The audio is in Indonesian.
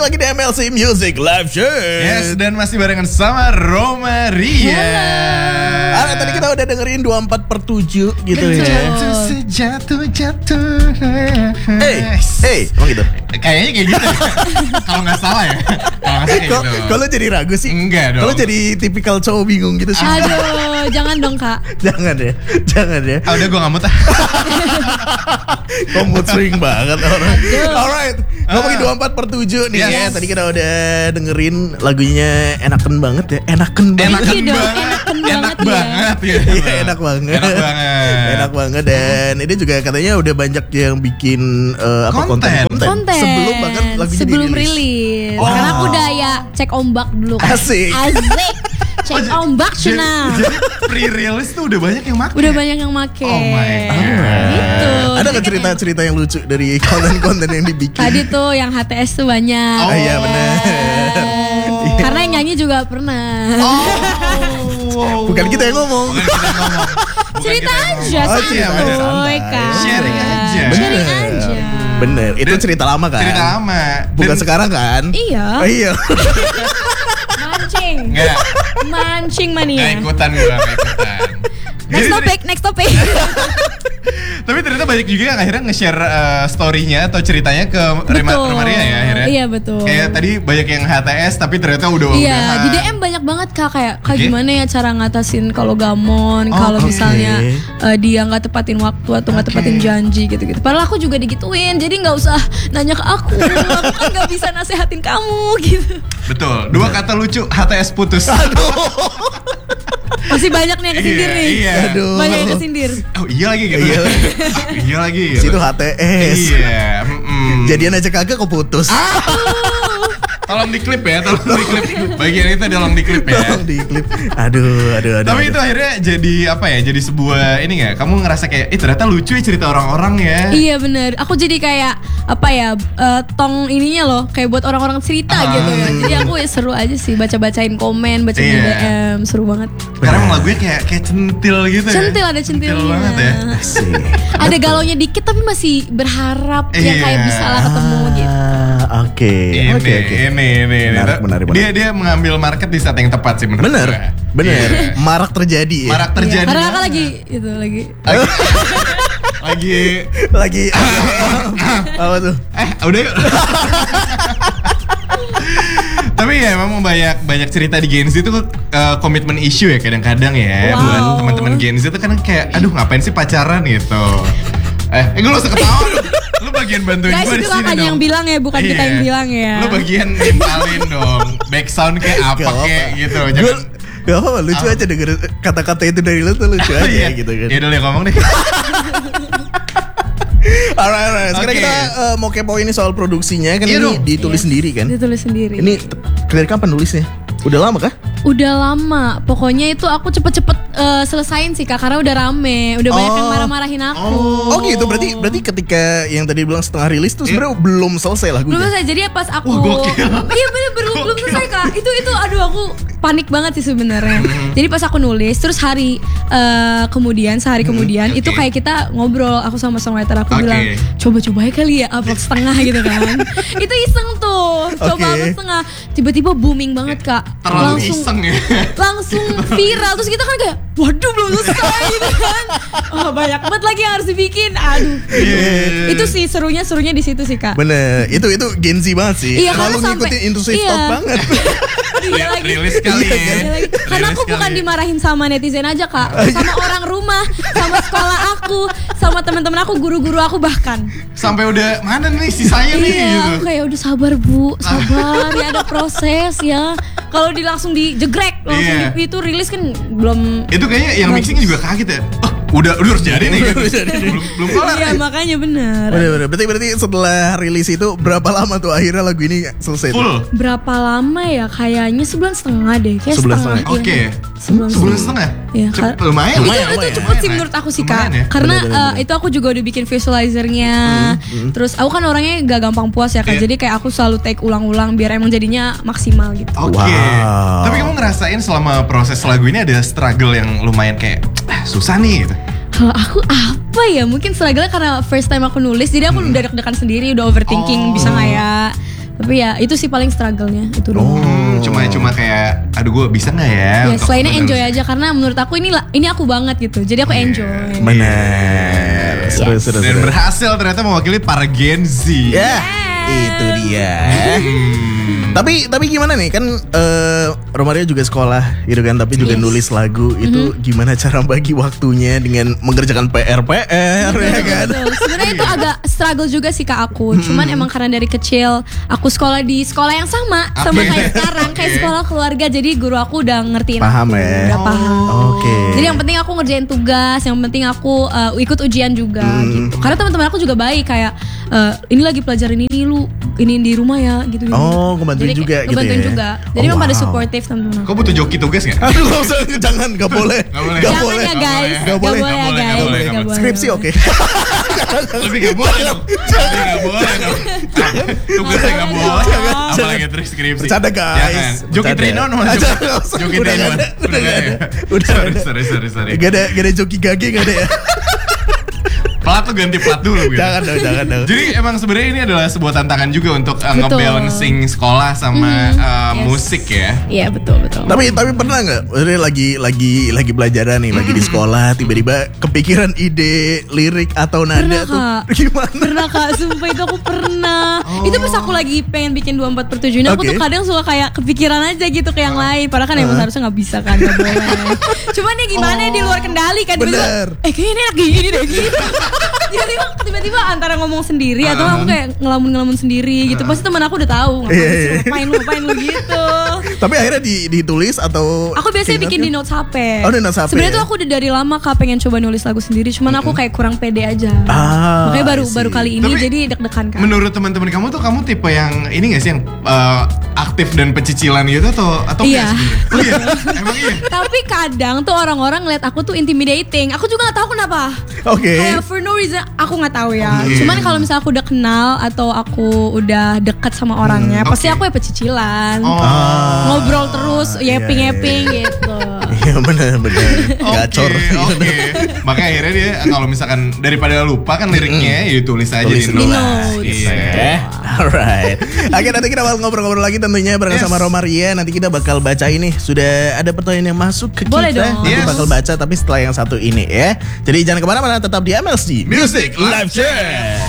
lagi di MLC Music Live Show. Yes, dan masih barengan sama Romaria. Tadi kita udah dengerin 24/7 gitu ya. Jatuh. Emang gitu? Kayaknya kayak gitu. Kalau nggak salah ya. Kalau nggak salah kayak gitu. Kalau jadi ragu sih? Enggak dong. Kalau jadi tipikal cowok bingung gitu sih? Aduh, jangan dong kak. Jangan ya. Udah gue nggak mau Kok mood swing banget orang. Alright, ngomongin 24/7 nih Yes. ya. Tadi kita udah dengerin lagunya enaken banget ya. Enaken banget. Enak Iya dong, banget ya. Iya, enak banget. Enak banget. Dan ini juga katanya udah banyak yang bikin Konten. Sebelum bahkan lagunya sebelum dirilis. rilis. Wow. Karena aku udah ya cek ombak dulu kan. Asik. Cek ombak cina. Jadi pre-release tuh udah banyak yang make. Udah banyak yang make. Oh my God. Gitu. Ada Jadi nggak kan cerita-cerita yang lucu dari konten-konten yang dibikin? Tadi tuh yang HTS tuh banyak. Oh iya benar. Karena yang nyanyi juga pernah. Bukan kita yang ngomong. Cerita aja Oh, cerita aja, santuy santai. kan. Sharing aja. Sharing aja. Bener, itu cerita lama kan? Cerita lama. Bukan Dan- sekarang kan? Iya. Oh, iya. Mancing. Nggak. Mancing Nggak mania. ikutan gue, nggak ikutan. Next topic. Tapi ternyata banyak juga yang akhirnya nge-share story-nya atau ceritanya ke Betul. Romaria ya akhirnya. Iya betul. Kayak tadi banyak yang HTS tapi ternyata udah Iya, udahan. di DM banyak banget kak kayak Oke. gimana ya cara ngatasin kalau gamon, Oh, kalau oke. misalnya dia nggak tepatin waktu atau nggak Oke. tepatin janji gitu-gitu. Padahal aku juga digituin, jadi nggak usah nanya ke aku kan nggak bisa nasehatin kamu gitu. Betul. Dua kata lucu, HTS putus. Masih banyak nih yang kesindir nih. Iya. Aduh. Banyak yang kesindir. Oh iya lagi gitu. Iya. Iya lagi gitu. Situ HTS. Iya. Jadian aja kagak kok putus. Tolong diklip ya, tolong diklip. Bagian itu tolong diklip ya. Tolong di klip. Aduh. Tapi itu akhirnya jadi apa ya? Jadi sebuah ini nggak? Kamu ngerasa kayak, ternyata lucu ya cerita orang-orang ya. Iya bener, aku jadi kayak apa ya tong ininya loh, kayak buat orang-orang cerita gitu ya. Jadi aku ya seru aja sih baca-bacain komen, bacain Iya. DM, seru banget. Karena emang lagunya kayak centil gitu ya. Centil, ada centilnya. banget ya. Asik. Ada galaunya dikit tapi masih berharap ya Iya. kayak bisa lah ketemu gitu. Oke. Ini. Menarik. Dia mengambil market di saat yang tepat sih menurut Bener. gue. Iya. Marak terjadi ya. Marak terjadi. Iya, karena banget. kakak lagi itu lagi. lagi Lagi apa tuh? udah yuk. Tapi ya memang banyak cerita di Gen Z itu komitmen issue ya kadang-kadang ya. Wow. Buat teman-teman Gen Z itu kadang kayak aduh ngapain sih pacaran gitu. Gue lu usah ketawa lu. Lu bagian bantuin Guys gue di itu sini kakaknya dong. yang bilang ya, bukan kita Iya. yang bilang ya. Lu bagian nimpalin dong. Back sound kayak apa kayak gitu. Gue gak apa-apa, lucu aja denger kata-kata itu dari lu tuh lucu aja Iya. gitu kan. Ya udah ngomong deh. Alright. Sekarang Oke. kita mau kepo ini soal produksinya kan Iya ini dong. ditulis sendiri kan? Ditulis sendiri. Ini dari kapan nulisnya? Udah lama kah? Udah lama, pokoknya itu aku cepet-cepet selesain sih kak, karena udah rame, udah banyak yang marah-marahin aku. Oh gitu, berarti ketika yang tadi bilang setengah rilis tuh sebenarnya belum selesai lagunya. Belum selesai, jadi pas aku Wah, gokil. iya bener belum selesai kak. Itu aduh aku panik banget sih sebenarnya. Jadi pas aku nulis, terus sehari kemudian itu oke. kayak kita ngobrol, aku sama songwriter aku Oke. bilang coba aja kali ya upload setengah gitu kan. Itu iseng tuh, coba Oke. upload setengah, tiba-tiba booming banget kak. Terlalu iseng ya. Langsung viral, terus kita kan kayak waduh belum selesai gitu kan. Oh banyak banget lagi yang harus dibikin. Aduh. Itu sih serunya di situ sih kak. Bener, itu Gen Z banget sih. Iya, karena Kalau sampai- ngikutin industri iya. stop banget. Iya lagi. Rilis kali Iya, ya. Iya lagi. Karena aku Rilis bukan kali ya. dimarahin sama netizen aja kak, sama orang rumah, sama sekolah aku, sama teman-teman aku, guru-guru aku bahkan. Sampai udah mana nih sisanya nih Iya, gitu. aku kayak udah sabar bu, sabar ya ada proses ya. Kalau langsung dijegrek, langsung Iya. itu rilis kan belum. Itu kayaknya yang Bagus. mixing juga kaget ya. Oh, udah harus jadi nih gitu. belum kelar. Iya makanya bener. Bener. Berarti setelah rilis itu berapa lama tuh akhirnya lagu ini selesai? tuh? Full. Berapa lama ya? Kayaknya sebulan setengah deh. Kayak Sebulan setengah. setengah. Oke. Iya. Sebulan setengah. Iya, Lumayan. Itu cepet sih menurut aku sih kak. Lumayan ya. Karena Bener. itu aku juga udah bikin visualizernya. Terus aku kan orangnya gak gampang puas ya kak. Iya. Jadi kayak aku selalu take ulang-ulang biar emang jadinya maksimal gitu. Oke. Wow. Tapi kamu ngerasain selama proses lagu ini ada struggle yang lumayan kayak susah nih gitu. Kalau aku apa ya? Mungkin struggle karena first time aku nulis. Jadi aku udah deg-degan sendiri, udah overthinking Oh. bisa nggak ya. Tapi ya itu sih paling struggle-nya itu doang. Cuma kayak aduh gue bisa nggak ya? Ya selainnya enjoy aja karena menurut aku ini aku banget gitu. Jadi aku enjoy. Benar. Seru. Dan berhasil ternyata mewakili para Gen Z. Ya, itu dia. Tapi gimana nih kan Romaria juga sekolah gitu kan, tapi juga nulis lagu itu gimana cara bagi waktunya dengan mengerjakan PR ya kan? Sebenarnya itu agak struggle juga sih Kak aku. Cuman emang karena dari kecil aku sekolah di sekolah yang sama kayak sekarang, kayak sekolah keluarga. Jadi guru aku udah ngertiin Paham aku, ya? udah paham. Oke. Jadi yang penting aku ngerjain tugas, yang penting aku ikut ujian juga gitu. Karena teman-teman aku juga baik kayak ini lagi pelajarin ini lu ini di rumah ya gitu. Oh, ngebantuin juga gitu ngebantuin ya? juga. Jadi memang pada supportive teman-teman aku. Kau butuh joki tugas nggak? Aduh, gak usah, jangan, gak boleh. Jangan ya guys, Gak boleh. Gak boleh. Skripsi oke. Lebih gak boleh dong. Tugasnya gak boleh. Apalagi trik skripsi. Bercanda guys. Joki Trinon mana? Joki Trinon. Sorry. Gak ada joki gage gak ada ya. Plat tuh ganti plat dulu gitu. Jangan dong. Jadi emang sebenarnya ini adalah sebuah tantangan juga untuk ngebalancing sekolah sama musik ya. Iya betul. Tapi pernah nggak? Lagi pelajaran nih, lagi di sekolah, tiba-tiba kepikiran ide lirik atau nada tuh gimana? Pernah Kak, sumpah itu aku pernah. Itu pas aku lagi pengen bikin 24/7 aku tuh kadang suka kayak kepikiran aja gitu ke yang lain. Padahal kan emang harusnya nggak bisa kan, nggak boleh. Cuman ya gimana di luar kendali kan. Bener. Kayaknya ini enak gini deh gitu. Tiba-tiba antara ngomong sendiri atau aku kayak ngelamun sendiri gitu. Pasti teman aku udah tahu ngapain lu gitu. Tapi akhirnya ditulis atau aku biasanya bikin di notes HP. Oh, di notes HP. Sebenarnya tuh aku udah dari lama Kak pengen coba nulis lagu sendiri, cuman aku kayak kurang pede aja. Makanya baru kali ini jadi deg-degan kan. Menurut teman-teman kamu tuh kamu tipe yang ini nggak sih yang aktif dan pecicilan gitu atau iya. Oh iya, emang iya. Tapi kadang tuh orang-orang ngeliat aku tuh intimidating. Aku juga nggak tahu kenapa. Oke. Kayak for no reason aku nggak tahu ya. Cuman kalau misalnya aku udah kenal atau aku udah dekat sama orangnya, pasti aku ya pecicilan. Ngobrol terus, yapping gitu. Iya benar. Gacor. Oke. Makanya akhirnya dia kalau misalkan daripada lupa kan liriknya ya tulis aja di notes. Iya. Alright. Oke, nanti kita bakal ngobrol-ngobrol lagi tentunya bareng sama Romaria. Nanti kita bakal baca ini. Sudah ada pertanyaan yang masuk ke Boleh kita. dong. Nanti bakal baca tapi setelah yang satu ini ya. Jadi jangan kemana-mana, tetap di MLC Music Live Chat.